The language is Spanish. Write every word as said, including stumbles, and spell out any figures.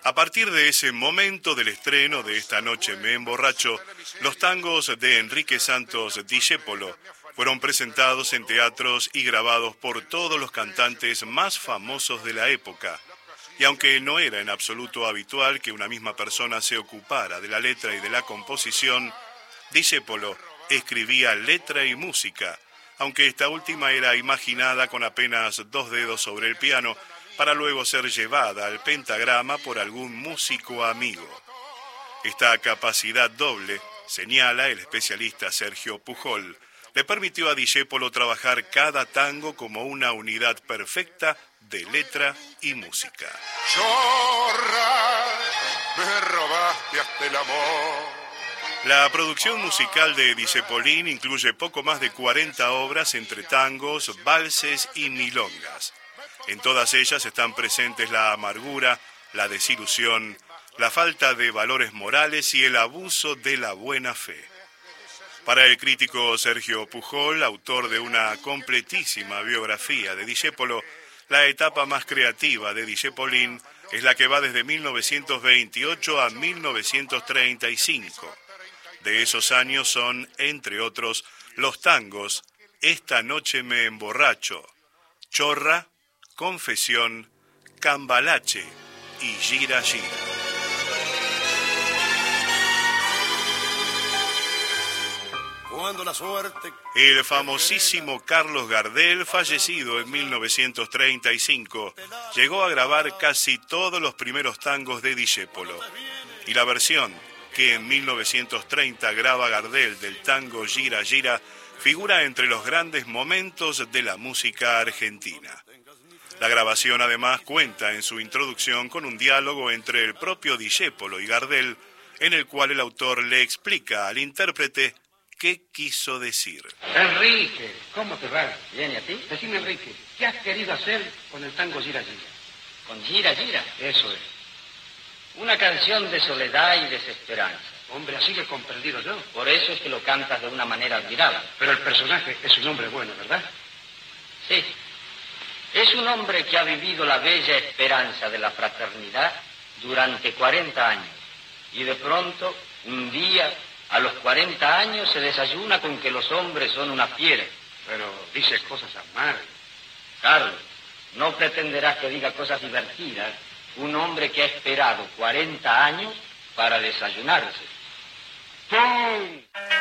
A partir de ese momento del estreno de Esta noche me emborracho, los tangos de Enrique Santos Discépolo fueron presentados en teatros y grabados por todos los cantantes más famosos de la época. Y aunque no era en absoluto habitual que una misma persona se ocupara de la letra y de la composición, Discépolo escribía letra y música, aunque esta última era imaginada con apenas dos dedos sobre el piano, para luego ser llevada al pentagrama por algún músico amigo. Esta capacidad doble, señala el especialista Sergio Pujol, le permitió a Discépolo trabajar cada tango como una unidad perfecta de letra y música. Chorra, me robaste hasta el amor. La producción musical de Discepolín incluye poco más de cuarenta obras entre tangos, valses y milongas. En todas ellas están presentes la amargura, la desilusión, la falta de valores morales y el abuso de la buena fe. Para el crítico Sergio Pujol, autor de una completísima biografía de Discépolo, la etapa más creativa de Discepolín es la que va desde mil novecientos veintiocho a mil novecientos treinta y cinco. De esos años son, entre otros, los tangos Esta noche me emborracho, Chorra, Confesión, Cambalache y Gira Gira. Cuando la suerte... El famosísimo Carlos Gardel, fallecido en mil novecientos treinta y cinco, llegó a grabar casi todos los primeros tangos de Discépolo. Y la versión que en mil novecientos treinta graba Gardel del tango Gira Gira figura entre los grandes momentos de la música argentina. La grabación además cuenta en su introducción con un diálogo entre el propio Discépolo y Gardel, en el cual el autor le explica al intérprete qué quiso decir. Enrique, ¿cómo te va? Bien, ¿y a ti? Decime, Enrique, ¿qué has querido hacer con el tango Gira Gira? ¿Con Gira Gira? Eso es. Una canción de soledad y desesperanza. Hombre, así que he comprendido yo. Por eso es que lo cantas de una manera admirable. Pero el personaje es un hombre bueno, ¿verdad? Sí. Es un hombre que ha vivido la bella esperanza de la fraternidad durante cuarenta años. Y de pronto, un día, a los cuarenta años, se desayuna con que los hombres son una fiera. Pero dice cosas amargas. Carlos, no pretenderás que diga cosas divertidas un hombre que ha esperado cuarenta años para desayunarse. ¡Pum!